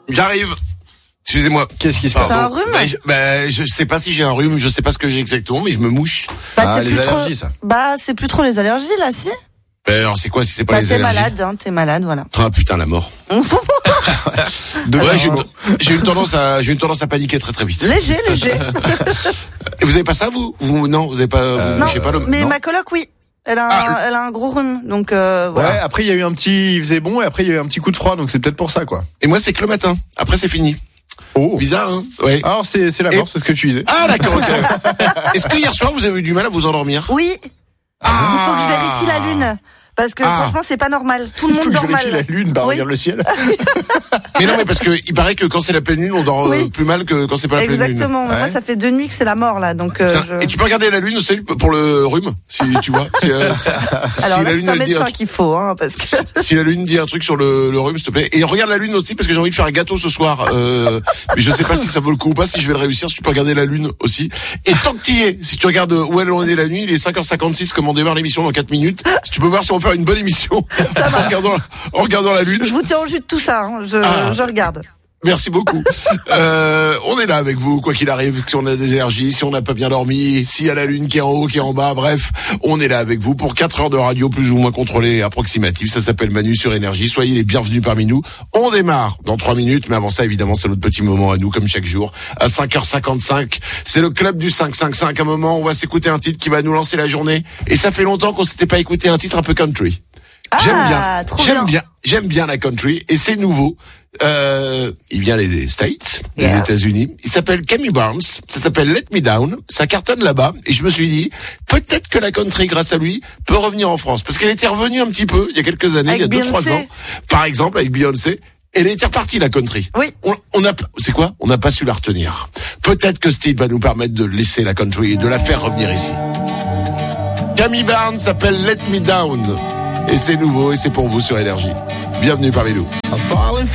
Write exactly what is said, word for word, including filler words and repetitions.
J'arrive. Excusez-moi. Qu'est-ce qui se passe? T'as un rhume? bah, je, bah, je sais pas si j'ai un rhume, je sais pas ce que j'ai exactement, mais je me mouche. Bah, Ah, c'est les plus allergies, trop... ça. Bah, c'est plus trop les allergies, là, si? Bah, alors c'est quoi si c'est pas Bah, les t'es allergies? malade, hein, t'es malade, voilà. Ah putain, la mort. De Ouais, ouais, j'ai, une, j'ai une tendance à, j'ai une tendance à paniquer très très vite. Léger, léger. Et vous avez pas ça, vous? Vous, non, vous avez pas, Euh, Non, je sais pas le, mais non ma coloc, oui. Elle a, Ah, un, elle a un gros rhume, donc euh, voilà. Ouais, après il y a eu un petit, il faisait bon et après il y a eu un petit coup de froid, donc c'est peut-être pour ça quoi. Et moi, c'est que le matin. Après, c'est fini. Oh. C'est bizarre, hein? Ouais. Alors c'est c'est la Et- mort, c'est ce que tu disais. Ah, d'accord, ok. Est-ce que hier soir, vous avez eu du mal à vous endormir? Oui, il faut que je vérifie la lune. Parce que Ah. franchement, c'est pas normal. Tout le Il faut monde que je dort vérifie la mal. lune, bah Oui. regarde le ciel. Mais non, mais parce que il paraît que quand c'est la pleine lune, on dort euh, Oui. plus mal que quand c'est pas la pleine lune. Exactement. Ouais. Moi, ça fait deux nuits que c'est la mort, là. Donc, euh, Tiens, je... et tu peux regarder la lune aussi pour le rhume, si tu vois. Si, euh, si Alors la là, lune c'est un elle dit un médecin truc- qu'il faut, hein, parce que... si, si la lune dit un truc sur le, le rhume, s'il te plaît. Et regarde la lune aussi parce que j'ai envie de faire un gâteau ce soir. Euh, mais je sais pas si ça vaut le coup ou pas, si je vais le réussir. Si tu peux regarder la lune aussi. Et tant que t'y es, si tu regardes où elle en est la nuit, il est cinq heures cinquante-six, comme on démarre l'émission dans quatre minutes. Si tu peux voir si on va faire une bonne émission en regardant, en regardant la lune. Je vous tiens au jus de tout ça, hein. je, Ah. je regarde. Merci beaucoup. Euh, on est là avec vous, quoi qu'il arrive, si on a des allergies, si on n'a pas bien dormi, s'il y a la lune qui est en haut, qui est en bas, bref, on est là avec vous pour quatre heures de radio plus ou moins contrôlée et approximative. Ça s'appelle Manu sur Énergie. Soyez les bienvenus parmi nous. On démarre dans trois minutes, mais avant ça, évidemment, c'est notre petit moment à nous, comme chaque jour, à cinq heures cinquante-cinq. C'est le club du cinq cinq cinq. Un moment, on va s'écouter un titre qui va nous lancer la journée. Et ça fait longtemps qu'on s'était pas écouté un titre un peu country. Ah, J'aime bien, trop j'aime bien. bien, j'aime bien la country et c'est nouveau. Euh, il vient des States, des Yeah. États-Unis. Il s'appelle Cammy Barnes. Ça s'appelle Let Me Down. Ça cartonne là-bas et je me suis dit peut-être que la country, grâce à lui, peut revenir en France parce qu'elle était revenue un petit peu il y a quelques années, Avec il y a deux trois Beyoncé. ans, par exemple avec Beyoncé. Elle était repartie la country. Oui. On, on a, c'est quoi? On n'a pas su la retenir. Peut-être que Steve va nous permettre de laisser la country et de la faire revenir ici. Cammy Barnes s'appelle Let Me Down. Et c'est nouveau et c'est pour vous sur Énergie. Bienvenue parmi nous. I'm falling